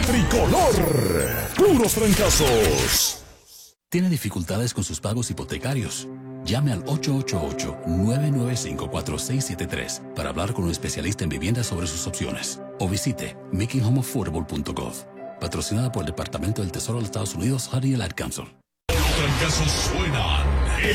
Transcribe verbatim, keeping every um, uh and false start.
tricolor. Puros trancazos. ¿Tiene dificultades con sus pagos hipotecarios? Llame al ocho ocho ocho, nueve nueve cinco, cuatro seis siete tres para hablar con un especialista en vivienda sobre sus opciones. O visite making home affordable punto gov. Patrocinada por el Departamento del Tesoro de los Estados Unidos, Honey y el Ad Council. Los trancazos suenan en